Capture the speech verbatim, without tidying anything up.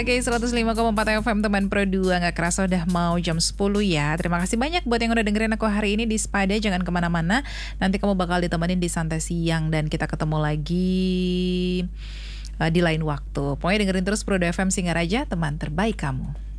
Oke, seratus lima koma empat F M teman Pro dua. Gak kerasa udah mau jam sepuluh ya. Terima kasih banyak buat yang udah dengerin aku hari ini di Spada. Jangan kemana-mana, nanti kamu bakal ditemenin di Santai Siang. Dan kita ketemu lagi uh, di lain waktu. Pokoknya dengerin terus Pro dua F M, Singaraja, teman terbaik kamu.